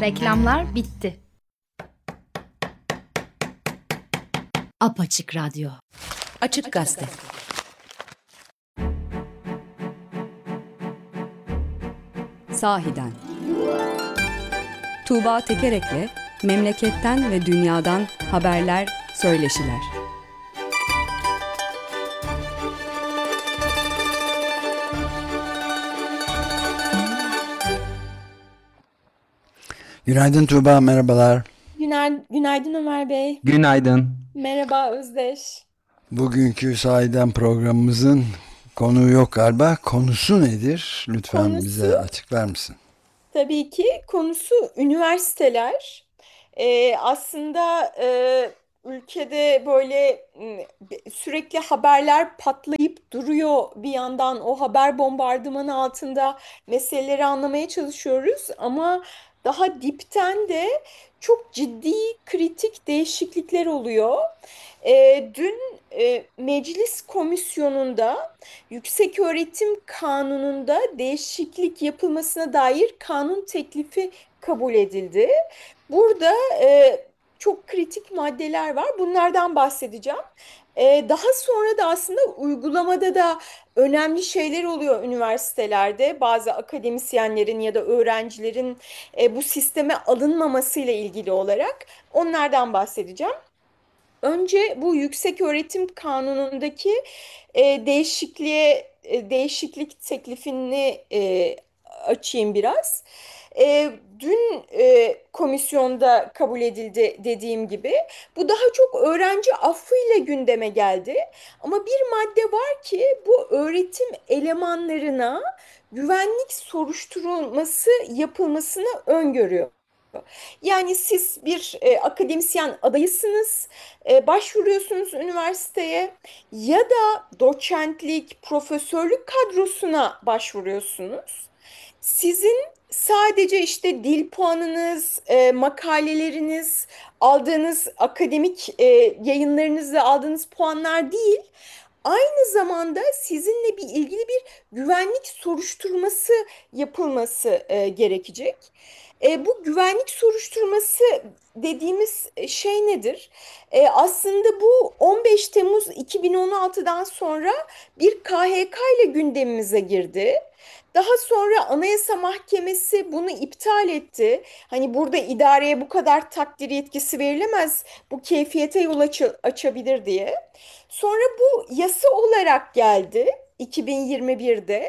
Reklamlar bitti. Apaçık Radyo. Açık Gazete. Sahiden. Tuğba Tekerek'le memleketten ve dünyadan haberler, söyleşiler. Günaydın Tuğba, merhabalar. Günaydın Ömer Bey. Günaydın. Merhaba Özdeş. Bugünkü sahiden programımızın konuğu yok galiba. Konusu nedir? Lütfen bize Konusu açıklar mısın? tabii ki konusu üniversiteler. Aslında ülkede böyle sürekli haberler patlayıp duruyor. Bir yandan o haber bombardımanı altında meseleleri anlamaya çalışıyoruz. Ama daha dipten de çok ciddi kritik değişiklikler oluyor. Dün Meclis Komisyonu'nda Yükseköğretim Kanunu'nda değişiklik yapılmasına dair kanun teklifi kabul edildi. Burada çok kritik maddeler var. Bunlardan bahsedeceğim. Daha sonra da aslında uygulamada da önemli şeyler oluyor üniversitelerde. Bazı akademisyenlerin ya da öğrencilerin bu sisteme alınmamasıyla ilgili olarak onlardan bahsedeceğim. Önce bu Yükseköğretim Kanunu'ndaki değişiklik teklifini açayım biraz. Dün komisyonda kabul edildi dediğim gibi. Bu daha çok öğrenci affıyla gündeme geldi. Ama bir madde var ki bu öğretim elemanlarına güvenlik soruşturulması yapılmasını öngörüyor. Yani siz bir akademisyen adayısınız, başvuruyorsunuz üniversiteye ya da doçentlik, profesörlük kadrosuna başvuruyorsunuz. Sizin sadece işte dil puanınız, makaleleriniz, aldığınız akademik yayınlarınızla aldığınız puanlar değil, aynı zamanda sizinle bir ilgili bir güvenlik soruşturması yapılması gerekecek. Bu güvenlik soruşturması dediğimiz şey nedir? Aslında bu 15 Temmuz 2016'dan sonra bir KHK ile gündemimize girdi. Daha sonra Anayasa Mahkemesi bunu iptal etti. Hani burada idareye bu kadar takdir yetkisi verilemez, bu keyfiyete yol açabilir diye. Sonra bu yasa olarak geldi 2021'de.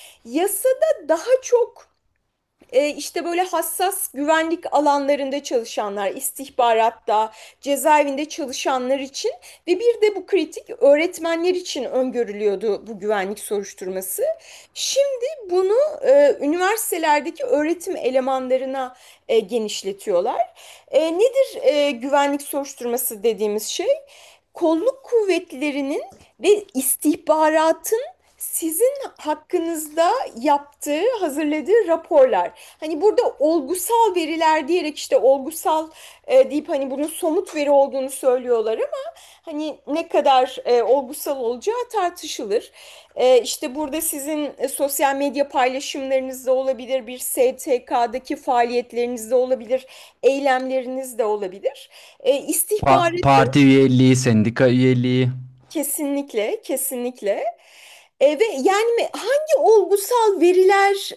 Yasada daha çok işte böyle hassas güvenlik alanlarında çalışanlar, istihbaratta, cezaevinde çalışanlar için ve bir de bu kritik öğretmenler için öngörülüyordu bu güvenlik soruşturması. Şimdi bunu üniversitelerdeki öğretim elemanlarına genişletiyorlar. Nedir güvenlik soruşturması dediğimiz şey? Kolluk kuvvetlerinin ve istihbaratın sizin hakkınızda yaptığı, hazırladığı raporlar. Hani burada olgusal veriler diyerek işte olgusal deyip hani bunun somut veri olduğunu söylüyorlar ama hani ne kadar olgusal olacağı tartışılır. İşte burada sizin sosyal medya paylaşımlarınız da olabilir, bir STK'daki faaliyetleriniz de olabilir, eylemleriniz de olabilir. İstihbaratın Parti üyeliği, sendika üyeliği. kesinlikle, kesinlikle. Ve yani hangi olgusal veriler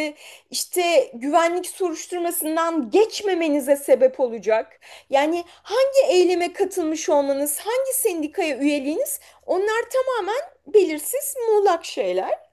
işte güvenlik soruşturmasından geçmemenize sebep olacak? Yani hangi eyleme katılmış olmanız, hangi sendikaya üyeliğiniz, onlar tamamen belirsiz, muğlak şeyler.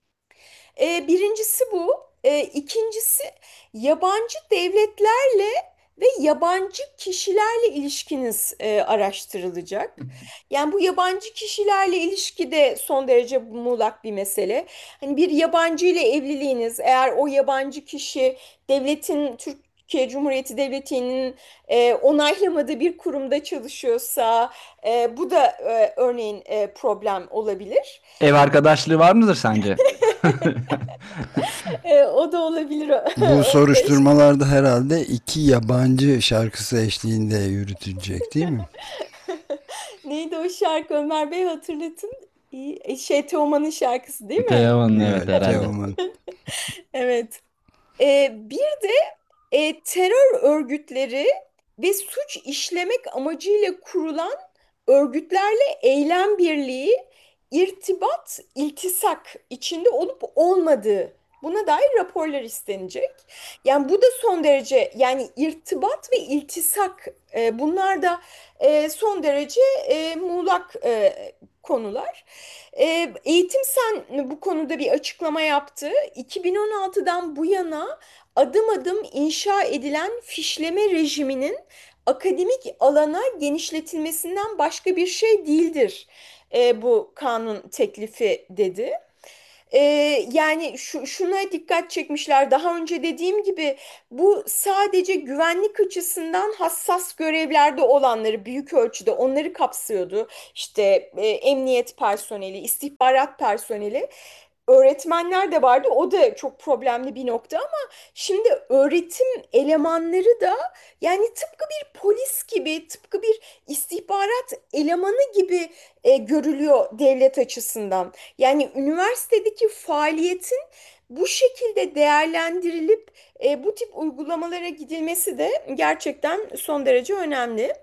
Birincisi bu. İkincisi yabancı devletlerle ve yabancı kişilerle ilişkiniz araştırılacak. Yani bu yabancı kişilerle ilişki de son derece muğlak bir mesele. Hani bir yabancı ile evliliğiniz, eğer o yabancı kişi devletin Türkiye Cumhuriyeti Devleti'nin onaylamadığı bir kurumda çalışıyorsa bu da örneğin problem olabilir. Ev arkadaşlığı var mıdır sence? O da olabilir. Bu Özdeş. soruşturmalarda herhalde iki yabancı şarkısı eşliğinde yürütülecek değil mi? Neydi o şarkı Ömer Bey hatırlatın. Şey Teoman'ın şarkısı değil mi? Teoman, evet, Evet, herhalde. Teoman. Evet. Bir de Terör örgütleri ve suç işlemek amacıyla kurulan örgütlerle eylem birliği, irtibat, iltisak içinde olup olmadığı buna dair raporlar istenecek. Yani bu da son derece, yani irtibat ve iltisak, bunlar da son derece muğlak konular. Eğitim Sen bu konuda bir açıklama yaptı. 2016'dan bu yana adım adım inşa edilen fişleme rejiminin akademik alana genişletilmesinden başka bir şey değildir bu kanun teklifi dedi. Ee, Yani şuna dikkat çekmişler. Daha önce dediğim gibi bu sadece güvenlik açısından hassas görevlerde olanları, büyük ölçüde onları kapsıyordu. İşte emniyet personeli, istihbarat personeli. Öğretmenler de vardı. O da çok problemli bir nokta ama şimdi öğretim elemanları da yani tıpkı bir polis gibi, tıpkı bir istihbarat elemanı gibi görülüyor devlet açısından. Yani üniversitedeki faaliyetin bu şekilde değerlendirilip bu tip uygulamalara gidilmesi de gerçekten son derece önemli.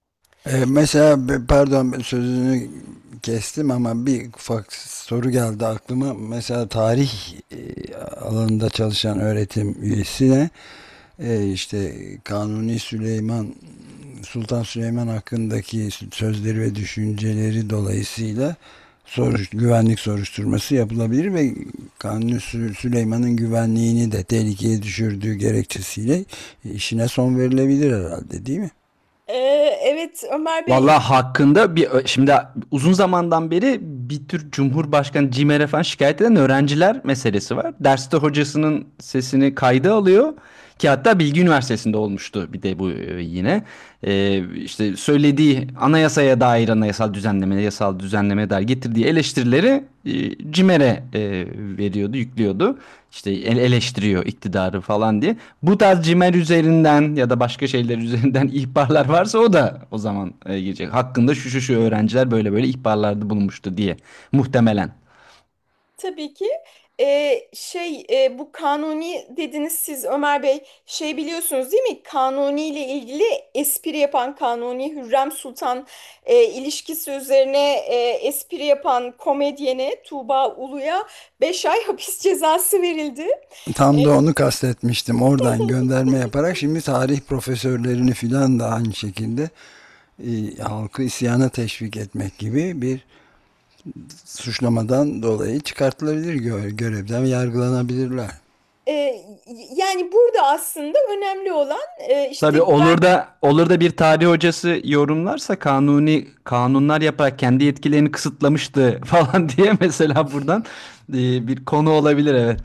Mesela pardon sözünü kestim ama bir ufak soru geldi aklıma. Mesela tarih alanında çalışan öğretim üyesine işte Kanuni Sultan Süleyman hakkındaki sözleri ve düşünceleri dolayısıyla güvenlik soruşturması yapılabilir ve Kanuni Süleyman'ın güvenliğini de tehlikeye düşürdüğü gerekçesiyle işine son verilebilir herhalde, değil mi? Ee, evet Ömer Bey. Vallahi hakkında şimdi uzun zamandan beri bir tür Cumhurbaşkanı CİMER'e falan şikayet eden öğrenciler meselesi var. Derste hocasının sesini kayda alıyor ki hatta Bilgi Üniversitesi'nde olmuştu bir de bu yine. İşte söylediği anayasaya dair yasal düzenlemeye dair getirdiği eleştirileri CİMER'e veriyordu, yüklüyordu. İşte eleştiriyor iktidarı falan diye. Bu tarz cimer üzerinden ya da başka şeyler üzerinden ihbarlar varsa o da o zaman girecek. Hakkında şu öğrenciler böyle böyle ihbarlarda bulunmuştu diye muhtemelen. Tabii ki. Bu Kanuni dediniz siz Ömer Bey, şey biliyorsunuz değil mi? Kanuni ile ilgili espri yapan, Kanuni Hürrem Sultan ilişkisi üzerine espri yapan komedyene Tuğba Ulu'ya 5 ay hapis cezası verildi. Tam da onu kastetmiştim. Oradan gönderme yaparak şimdi tarih profesörlerini filan da aynı şekilde halkı isyana teşvik etmek gibi bir suçlamadan dolayı çıkartılabilir, görevden yargılanabilirler. E, Yani burada aslında önemli olan işte Tabii olur da bir tarih hocası yorumlarsa kanunlar yaparak kendi yetkilerini kısıtlamıştı falan diye mesela buradan bir konu olabilir, evet.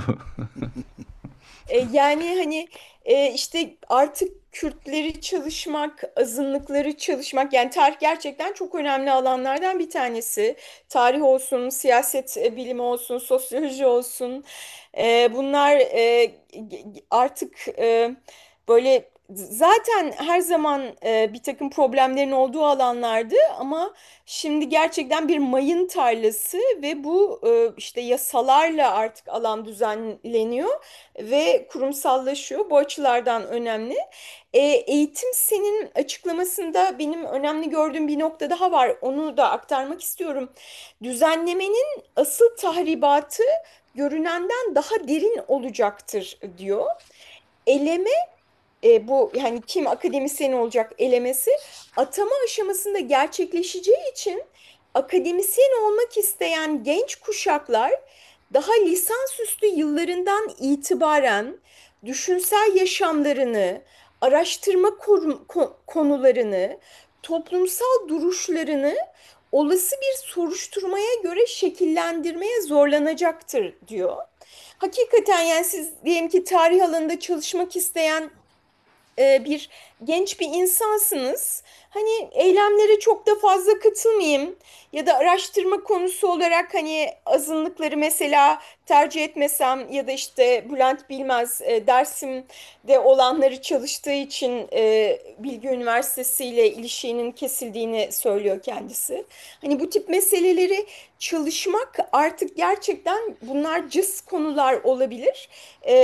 Yani hani işte artık Kürtleri çalışmak, azınlıkları çalışmak, yani tarih gerçekten çok önemli alanlardan bir tanesi. Tarih olsun, siyaset bilimi olsun, sosyoloji olsun. Bunlar artık böyle zaten her zaman bir takım problemlerin olduğu alanlardı ama şimdi gerçekten bir mayın tarlası ve bu işte yasalarla artık alan düzenleniyor ve kurumsallaşıyor. Bu açılardan önemli. Eğitim Sen'in açıklamasında benim önemli gördüğüm bir nokta daha var. Onu da aktarmak istiyorum. Düzenlemenin asıl tahribatı görünenden daha derin olacaktır diyor. Eleme, bu yani kim akademisyen olacak elemesi atama aşamasında gerçekleşeceği için akademisyen olmak isteyen genç kuşaklar daha lisansüstü yıllarından itibaren düşünsel yaşamlarını, araştırma konularını, toplumsal duruşlarını olası bir soruşturmaya göre şekillendirmeye zorlanacaktır diyor. Hakikaten yani siz diyelim ki tarih alanında çalışmak isteyen bir genç bir insansınız. Hani eylemlere çok da fazla katılmayayım ya da araştırma konusu olarak hani azınlıkları mesela tercih etmesem ya da işte Bülent Bilmez Dersim'de olanları çalıştığı için Bilgi Üniversitesi ile ilişiğinin kesildiğini söylüyor kendisi. Hani bu tip meseleleri çalışmak artık gerçekten bunlar cız konular olabilir.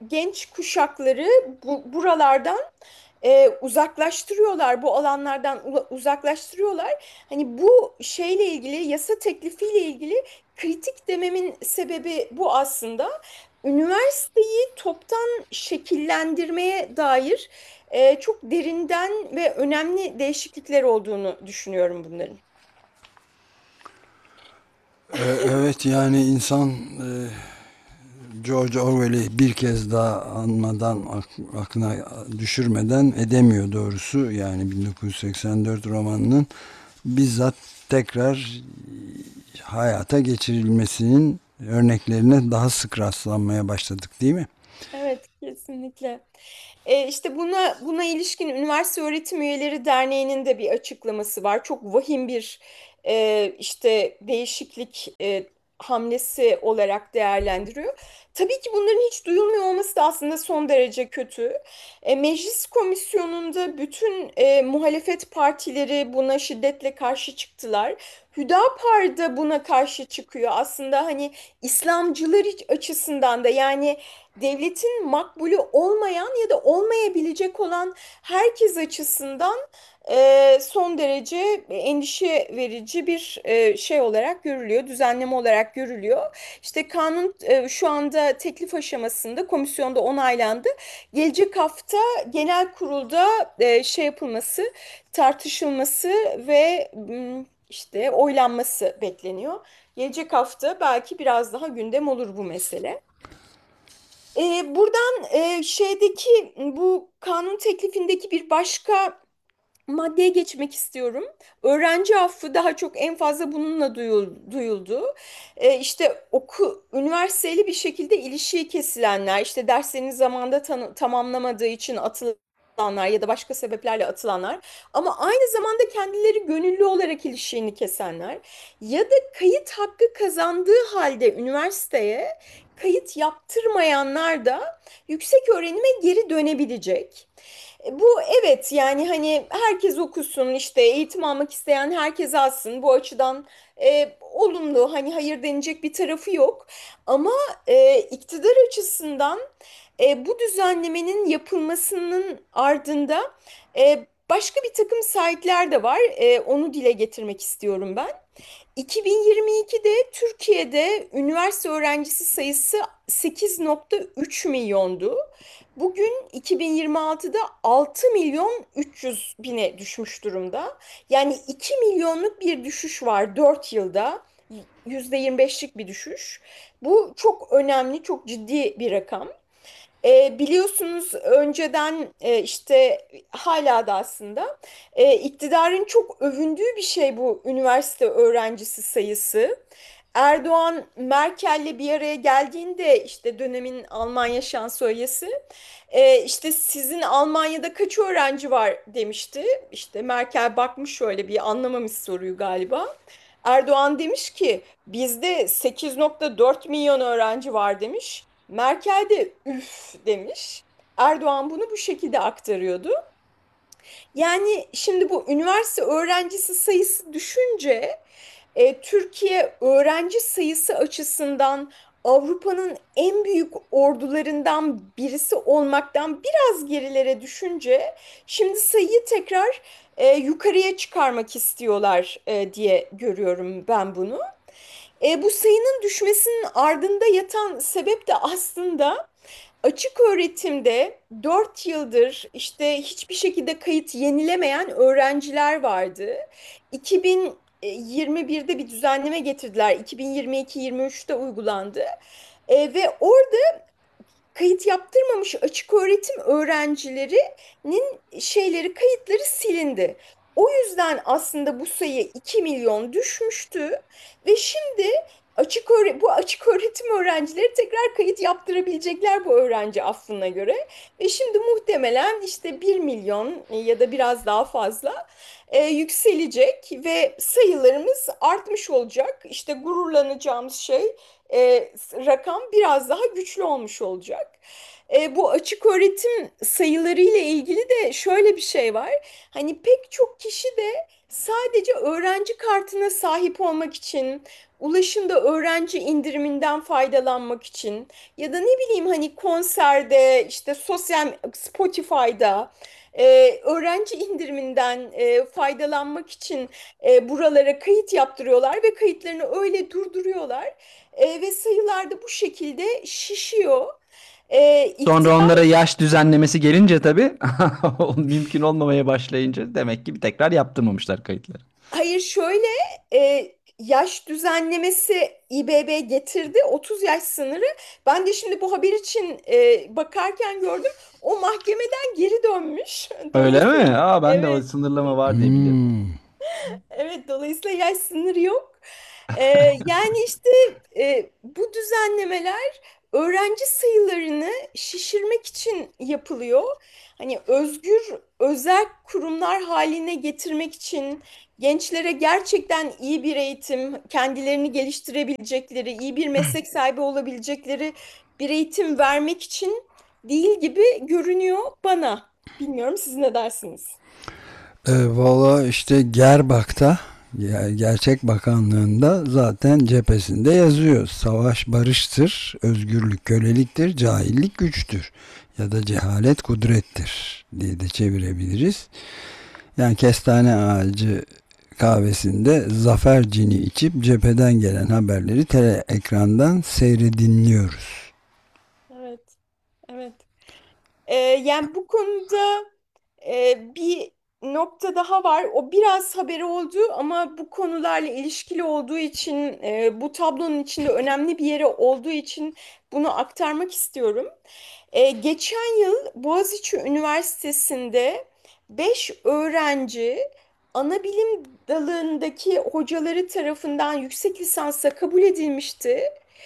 genç kuşakları buralardan uzaklaştırıyorlar, bu alanlardan uzaklaştırıyorlar. Hani bu şeyle ilgili, yasa teklifiyle ilgili kritik dememin sebebi bu aslında. Üniversiteyi toptan şekillendirmeye dair çok derinden ve önemli değişiklikler olduğunu düşünüyorum bunların. Evet, yani insan George Orwell'i bir kez daha anmadan, aklına düşürmeden edemiyor doğrusu. Yani 1984 romanının bizzat tekrar hayata geçirilmesinin örneklerine daha sık rastlanmaya başladık, değil mi? Evet, kesinlikle. İşte buna ilişkin Üniversite Öğretim Üyeleri Derneği'nin de bir açıklaması var. Çok vahim bir işte değişiklik hamlesi olarak değerlendiriyor. Tabii ki bunların hiç duyulmuyor olması da aslında son derece kötü. Meclis Komisyonu'nda bütün muhalefet partileri buna şiddetle karşı çıktılar. Hüdapar da buna karşı çıkıyor. Aslında hani İslamcılar açısından da, yani devletin makbulü olmayan ya da olmayabilecek olan herkes açısından son derece endişe verici bir şey olarak görülüyor, düzenleme olarak görülüyor. İşte kanun şu anda teklif aşamasında, komisyonda onaylandı. Gelecek hafta genel kurulda şey yapılması, tartışılması ve işte oylanması bekleniyor. Gelecek hafta belki biraz daha gündem olur bu mesele. Buradan şeydeki bu kanun teklifindeki bir başka maddeye geçmek istiyorum. Öğrenci affı daha çok, en fazla bununla duyuldu. İşte üniversiteli bir şekilde ilişiği kesilenler, işte derslerini zamanda tamamlamadığı için atılanlar ya da başka sebeplerle atılanlar, ama aynı zamanda kendileri gönüllü olarak ilişiğini kesenler ya da kayıt hakkı kazandığı halde üniversiteye kayıt yaptırmayanlar da yüksek öğrenime geri dönebilecek. Bu, evet, yani hani herkes okusun, işte eğitim almak isteyen herkes alsın, bu açıdan olumlu, hani hayır denecek bir tarafı yok, ama iktidar açısından bu düzenlemenin yapılmasının ardında başka bir takım sahipler de var. Onu dile getirmek istiyorum ben. 2022'de Türkiye'de üniversite öğrencisi sayısı 8,3 milyondu. Bugün 2026'da 6 milyon 300 bine düşmüş durumda. Yani 2 milyonluk bir düşüş var 4 yılda. %25'lik bir düşüş. Bu çok önemli, çok ciddi bir rakam. Biliyorsunuz önceden işte hala da aslında iktidarın çok övündüğü bir şey bu üniversite öğrencisi sayısı. Erdoğan Merkel'le bir araya geldiğinde, işte dönemin Almanya şansölyesi, işte sizin Almanya'da kaç öğrenci var demişti. İşte Merkel bakmış, şöyle bir anlamamış soruyu galiba. Erdoğan demiş ki bizde 8,4 milyon öğrenci var demiş. Merkel de üf demiş. Erdoğan bunu bu şekilde aktarıyordu. Yani şimdi bu üniversite öğrencisi sayısı düşünce Türkiye öğrenci sayısı açısından Avrupa'nın en büyük ordularından birisi olmaktan biraz gerilere düşünce şimdi sayıyı tekrar yukarıya çıkarmak istiyorlar diye görüyorum ben bunu. Bu sayının düşmesinin ardında yatan sebep de aslında açık öğretimde 4 yıldır işte hiçbir şekilde kayıt yenilemeyen öğrenciler vardı. 2021'de bir düzenleme getirdiler. 2022-23'te uygulandı. Ve orada kayıt yaptırmamış açık öğretim öğrencilerinin kayıtları silindi. O yüzden aslında bu sayı 2 milyon düşmüştü ve şimdi bu açık öğretim öğrencileri tekrar kayıt yaptırabilecekler bu öğrenci affına göre, ve şimdi muhtemelen işte 1 milyon ya da biraz daha fazla yükselecek ve sayılarımız artmış olacak. İşte gururlanacağımız rakam biraz daha güçlü olmuş olacak. Bu açık öğretim sayıları ile ilgili de şöyle bir şey var. Hani pek çok kişi de sadece öğrenci kartına sahip olmak için, ulaşımda öğrenci indiriminden faydalanmak için ya da ne bileyim hani konserde, işte sosyal Spotify'da öğrenci indiriminden faydalanmak için buralara kayıt yaptırıyorlar ve kayıtlarını öyle durduruyorlar. Ve sayılar da bu şekilde şişiyor. Sonra İktidar, onlara yaş düzenlemesi gelince tabii mümkün olmamaya başlayınca demek ki bir tekrar yaptırmamışlar kayıtları. hayır şöyle, yaş düzenlemesi İBB getirdi, 30 yaş sınırı. Ben de şimdi bu haber için bakarken gördüm, o mahkemeden geri dönmüş. Öyle Dolayısıyla mi? Aa, ben de o evet, sınırlama var diye biliyordum. Hmm. evet, dolayısıyla yaş sınırı yok. Ee, Yani işte bu düzenlemeler öğrenci sayılarını şişirmek için yapılıyor. Hani özgür özel kurumlar haline getirmek için, gençlere gerçekten iyi bir eğitim, kendilerini geliştirebilecekleri, iyi bir meslek sahibi olabilecekleri bir eğitim vermek için değil gibi görünüyor bana. Bilmiyorum, siz ne dersiniz? Valla işte Gerbak'ta, Gerçek Bakanlığı'nda zaten cephesinde yazıyor. Savaş barıştır, özgürlük köleliktir, cahillik güçtür ya da cehalet kudrettir diye de çevirebiliriz. Yani kestane ağacı kahvesinde zafer cini içip cepheden gelen haberleri tele ekrandan seyredinliyoruz. Evet, evet. Yani bu konuda bir nokta daha var. O biraz haberi oldu ama bu konularla ilişkili olduğu için, bu tablonun içinde önemli bir yeri olduğu için bunu aktarmak istiyorum. Geçen yıl Boğaziçi Üniversitesi'nde 5 öğrenci ana bilim dalındaki hocaları tarafından yüksek lisansa kabul edilmişti.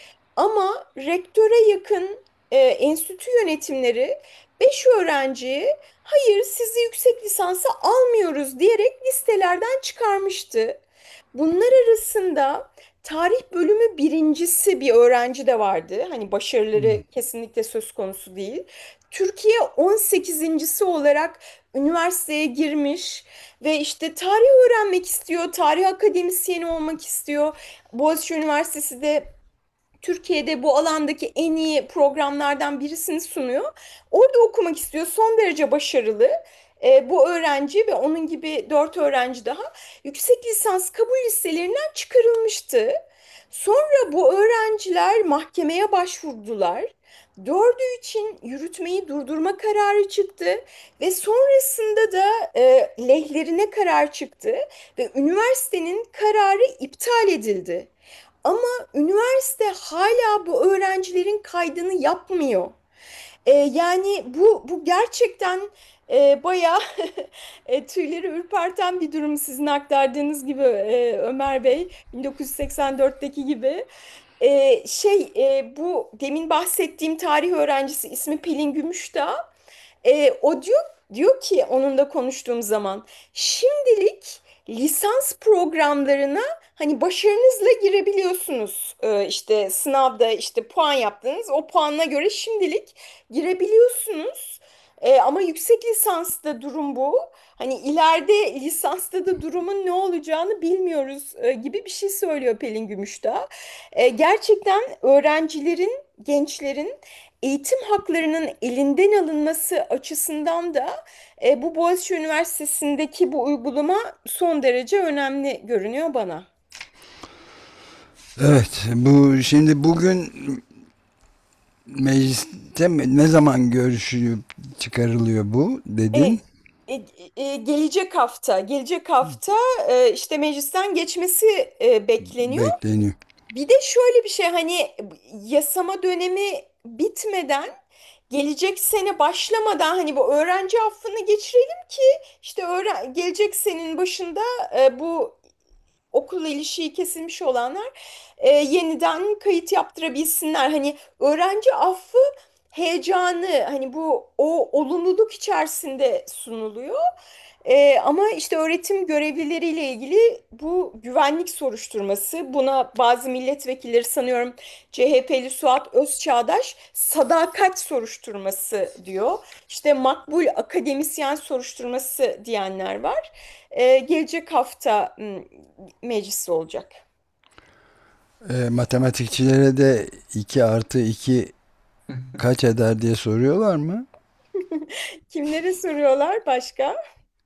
Ama rektöre yakın enstitü yönetimleri 5 öğrenciyi hayır sizi yüksek lisansa almıyoruz diyerek listelerden çıkarmıştı. Bunlar arasında tarih bölümü birincisi bir öğrenci de vardı. Hani başarıları kesinlikle söz konusu değil. Türkiye 18.'si olarak üniversiteye girmiş ve işte tarih öğrenmek istiyor, tarih akademisyeni olmak istiyor. Boğaziçi Üniversitesi de Türkiye'de bu alandaki en iyi programlardan birisini sunuyor. Orada okumak istiyor. Son derece başarılı. Bu öğrenci ve onun gibi 4 öğrenci daha yüksek lisans kabul listelerinden çıkarılmıştı. Sonra bu öğrenciler mahkemeye başvurdular. Dördü için yürütmeyi durdurma kararı çıktı ve sonrasında da lehlerine karar çıktı ve üniversitenin kararı iptal edildi. Ama üniversite hala bu öğrencilerin kaydını yapmıyor. Yani bu gerçekten bayağı tüyleri ürperten bir durum, sizin aktardığınız gibi Ömer Bey, 1984'teki gibi. Bu demin bahsettiğim tarih öğrencisi, ismi Pelin Gümüşdağ. O diyor ki, onunla konuştuğum zaman, şimdilik lisans programlarına hani başarınızla girebiliyorsunuz. İşte sınavda işte puan yaptınız, o puanına göre şimdilik girebiliyorsunuz. Ama yüksek lisansta durum bu. Hani ileride lisansta da durumun ne olacağını bilmiyoruz gibi bir şey söylüyor Pelin Gümüşdağ. Gerçekten öğrencilerin, gençlerin eğitim haklarının elinden alınması açısından da bu Boğaziçi Üniversitesi'ndeki bu uygulama son derece önemli görünüyor bana. Evet, bu şimdi bugün mecliste ne zaman görüşülüp çıkarılıyor bu E, dedin? gelecek hafta işte meclisten geçmesi bekleniyor. Bekleniyor. Bir de şöyle bir şey, hani yasama dönemi bitmeden, gelecek sene başlamadan hani bu öğrenci affını geçirelim ki işte gelecek senenin başında bu okulla ilişiği kesilmiş olanlar yeniden kayıt yaptırabilsinler. Hani öğrenci affı heyecanı, hani bu o olumluluk içerisinde sunuluyor. Ama işte öğretim görevlileriyle ilgili bu güvenlik soruşturması, buna bazı milletvekilleri, sanıyorum CHP'li Suat Özçağdaş, sadakat soruşturması diyor. İşte makbul akademisyen soruşturması diyenler var. Gelecek hafta mecliste olacak. Matematikçilere de 2 artı 2 kaç eder diye soruyorlar mı? Kimlere soruyorlar başka?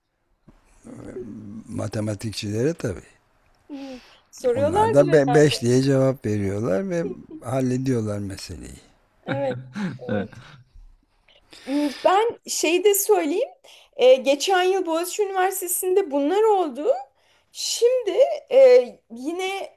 Matematikçilere tabii. Hmm, Onlar da soruyorlardır herhalde. 5 diye cevap veriyorlar ve hallediyorlar meseleyi. Evet. Evet. Evet. Ben şey de söyleyeyim. Geçen yıl Boğaziçi Üniversitesi'nde bunlar oldu. Şimdi yine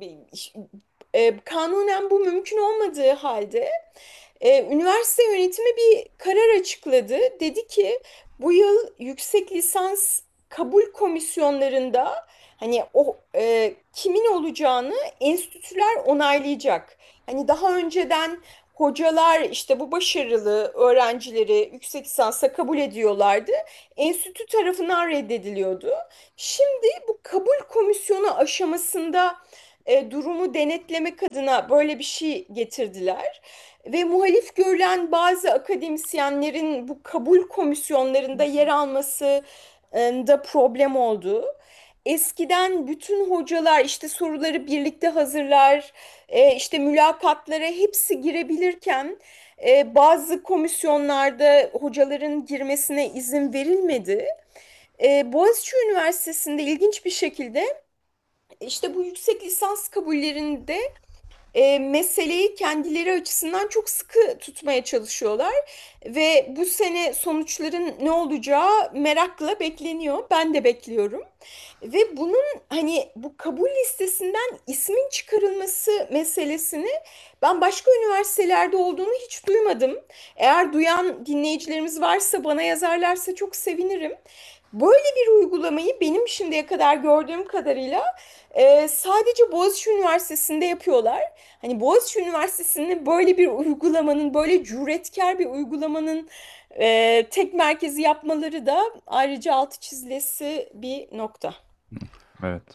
kanunen bu mümkün olmadığı halde üniversite yönetimi bir karar açıkladı. Dedi ki bu yıl yüksek lisans kabul komisyonlarında hani o kimin olacağını enstitüler onaylayacak. Hani daha önceden hocalar işte bu başarılı öğrencileri yüksek lisansa kabul ediyorlardı. Enstitü tarafından reddediliyordu. Şimdi bu kabul komisyonu aşamasında durumu denetlemek adına böyle bir şey getirdiler. Ve muhalif görülen bazı akademisyenlerin bu kabul komisyonlarında yer alması da problem oldu. Eskiden bütün hocalar işte soruları birlikte hazırlar, işte mülakatlara hepsi girebilirken bazı komisyonlarda hocaların girmesine izin verilmedi. Boğaziçi Üniversitesi'nde ilginç bir şekilde işte bu yüksek lisans kabullerinde meseleyi kendileri açısından çok sıkı tutmaya çalışıyorlar ve bu sene sonuçların ne olacağı merakla bekleniyor. Ben de bekliyorum. Ve bunun hani bu kabul listesinden ismin çıkarılması meselesini ben başka üniversitelerde olduğunu hiç duymadım. Eğer duyan dinleyicilerimiz varsa bana yazarlarsa çok sevinirim. Böyle bir uygulamayı benim şimdiye kadar gördüğüm kadarıyla sadece Boğaziçi Üniversitesi'nde yapıyorlar. Hani Boğaziçi Üniversitesi'nin böyle bir uygulamanın, böyle cüretkar bir uygulamanın tek merkezi yapmaları da ayrıca altı çizilesi bir nokta. Evet.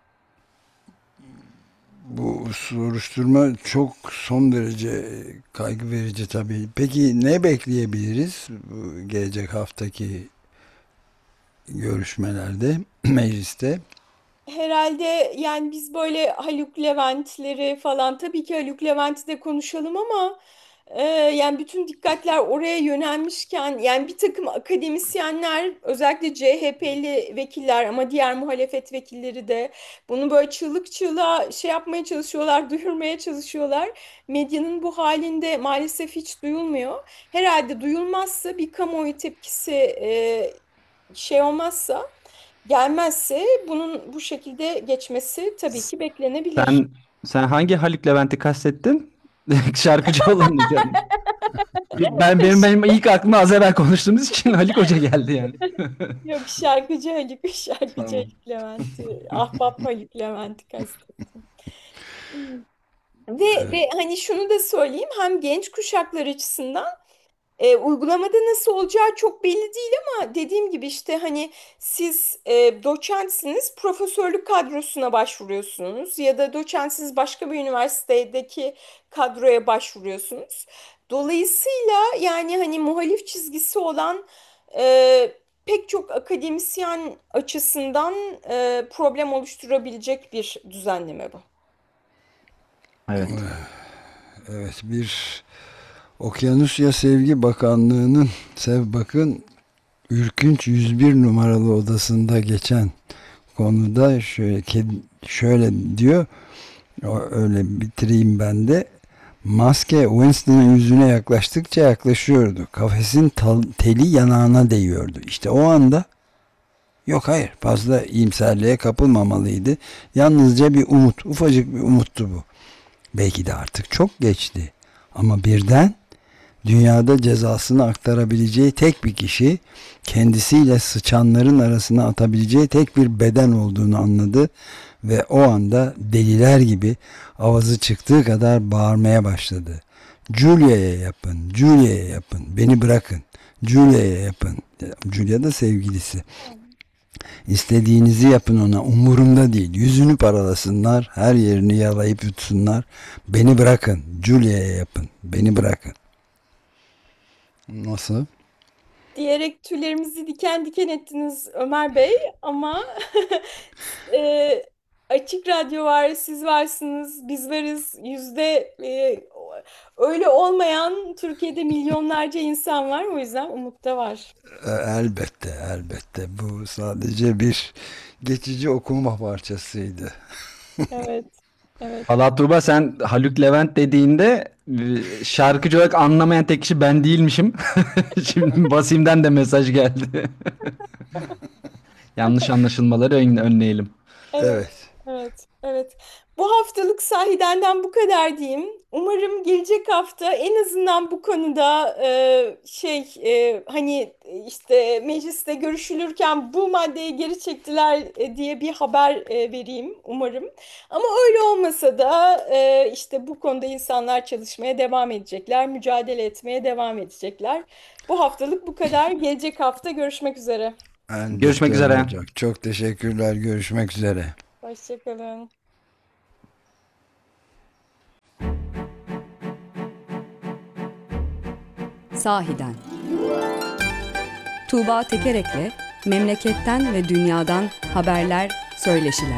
Bu soruşturma çok son derece kaygı verici tabii. Peki ne bekleyebiliriz bu gelecek haftaki görüşmelerde, mecliste? Herhalde yani biz böyle Haluk Levent'leri falan, tabii ki Haluk Levent'i de konuşalım ama yani bütün dikkatler oraya yönelmişken yani bir takım akademisyenler, özellikle CHP'li vekiller ama diğer muhalefet vekilleri de bunu böyle çığlık çığlığa şey yapmaya çalışıyorlar, duyurmaya çalışıyorlar. Medyanın bu halinde maalesef hiç duyulmuyor. Herhalde duyulmazsa, bir kamuoyu tepkisi şey olmazsa, gelmezse bunun bu şekilde geçmesi tabii ki beklenebilir. Sen hangi Haluk Levent'i kastettin? Şarkıcı olanı canım. Benim ilk aklıma az evvel konuştuğumuz için Haluk Hoca geldi yani. Yok, şarkıcı Haluk, şarkıcı Tamam. Haluk Levent'i, ahbap Haluk Levent'i kastettim. Ve hani şunu da söyleyeyim, hem genç kuşaklar açısından uygulamada nasıl olacağı çok belli değil ama dediğim gibi işte hani siz doçentsiniz, profesörlük kadrosuna başvuruyorsunuz ya da doçentsiz başka bir üniversitedeki kadroya başvuruyorsunuz. Dolayısıyla yani hani muhalif çizgisi olan pek çok akademisyen açısından problem oluşturabilecek bir düzenleme bu. Evet. Evet, bir Okyanusya Sevgi Bakanlığı'nın Sevbak'ın ürkünç 101 numaralı odasında geçen konuda şöyle diyor, öyle bitireyim ben de. Maske Winston'ın yüzüne yaklaştıkça yaklaşıyordu. Kafesin teli yanağına değiyordu. İşte o anda, yok hayır, fazla iyimserliğe kapılmamalıydı. Yalnızca bir umut, ufacık bir umuttu bu. Belki de artık çok geçti. Ama birden dünyada cezasını aktarabileceği tek bir kişi, kendisiyle sıçanların arasına atabileceği tek bir beden olduğunu anladı ve o anda deliler gibi avazı çıktığı kadar bağırmaya başladı. Julia'ya yapın, Julia'ya yapın, beni bırakın, Julia'ya yapın. Julia da sevgilisi. İstediğinizi yapın ona, umurumda değil. Yüzünü paralasınlar, her yerini yalayıp yutsunlar. Beni bırakın, Julia'ya yapın, beni bırakın. Nasıl? Diyerek tüylerimizi diken diken ettiniz Ömer Bey, ama Açık Radyo var, siz varsınız, biz varız. Öyle olmayan Türkiye'de milyonlarca insan var, o yüzden umut da var. Elbette, elbette. Bu sadece bir geçici okuma parçasıydı. Evet, evet. Valla Tuğba, sen Haluk Levent dediğinde şarkıcı olarak anlamayan tek kişi ben değilmişim. Şimdi Basim'den de mesaj geldi. Yanlış anlaşılmaları önleyelim. Evet, Evet. evet, evet. Bu haftalık sahidenden bu kadar diyeyim. Umarım gelecek hafta en azından bu konuda hani işte mecliste görüşülürken bu maddeyi geri çektiler diye bir haber vereyim umarım. Ama öyle olmasa da işte bu konuda insanlar çalışmaya devam edecekler, mücadele etmeye devam edecekler. Bu haftalık bu kadar. Gelecek hafta görüşmek üzere. Görüşmek Elbette üzere. olacak. Çok teşekkürler. Görüşmek üzere. Hoşçakalın. Sahiden. Tuğba Tekerek'le memleketten ve dünyadan haberler, söyleşiler.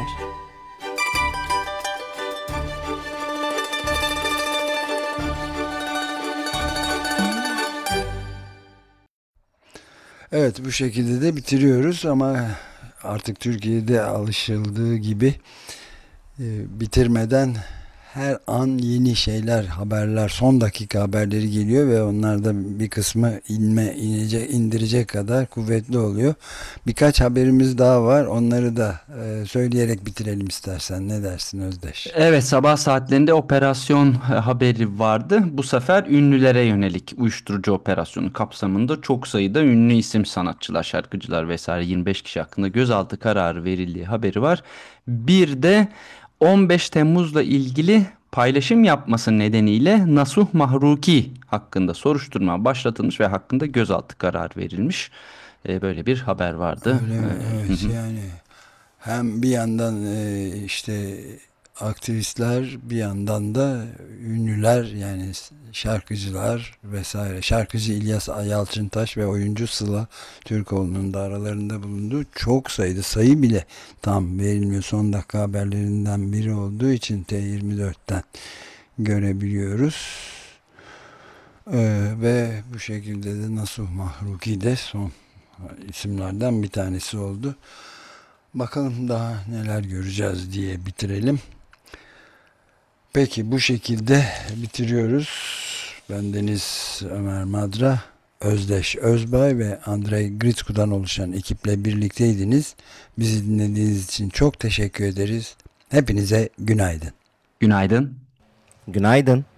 Evet, bu şekilde de bitiriyoruz ama artık Türkiye'de alışıldığı gibi bitirmeden her an yeni şeyler, haberler, son dakika haberleri geliyor ve onlar da bir kısmı indirecek kadar kuvvetli oluyor. Birkaç haberimiz daha var. Onları da söyleyerek bitirelim istersen. Ne dersin Özdeş? Evet, sabah saatlerinde operasyon haberi vardı. Bu sefer ünlülere yönelik uyuşturucu operasyonu kapsamında çok sayıda ünlü isim, sanatçılar, şarkıcılar vesaire 25 kişi hakkında gözaltı kararı verildiği haberi var. Bir de 15 Temmuz'la ilgili paylaşım yapması nedeniyle Nasuh Mahruki hakkında soruşturma başlatılmış ve hakkında gözaltı kararı verilmiş. Böyle bir haber vardı. Öyle mi? Evet, yani hem bir yandan işte aktivistler, bir yandan da ünlüler, yani şarkıcılar vesaire. Şarkıcı İlyas Yalçıntaş ve oyuncu Sıla Türkoğlu'nun da aralarında bulunduğu çok sayıda, sayı bile tam verilmiyor. Son dakika haberlerinden biri olduğu için T24'ten görebiliyoruz. Ve bu şekilde de Nasuh Mahruki de son isimlerden bir tanesi oldu. Bakalım daha neler göreceğiz diye bitirelim. Peki, bu şekilde bitiriyoruz. Ben Deniz Ömer Madra, Özdeş Özbay ve Andrei Gritsku'dan oluşan ekiple birlikteydiniz. Bizi dinlediğiniz için çok teşekkür ederiz. Hepinize günaydın. Günaydın. Günaydın.